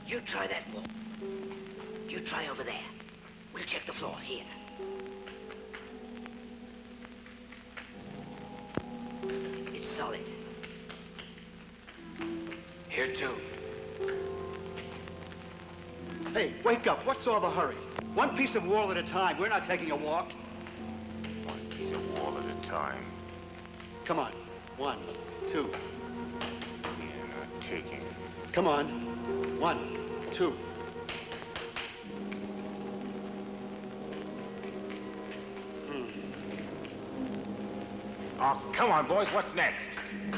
You try that wall. You try over there. We'll check the floor here. It's solid. Here too. Hey, wake up. What's all the hurry? One piece of wall at a time. We're not taking a walk. One piece of wall at a time. Come on. 1, 2. We're not taking. Come on. 1, 2. Oh, come on, boys. What's next?